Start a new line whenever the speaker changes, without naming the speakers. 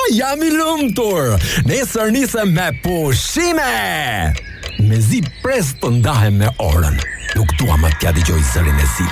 Jam I lumtur. Nesër nisem me pushime. Mezi pres të ndahem me orën. Nuk dua më t'ja dëgjoj zërin e zi.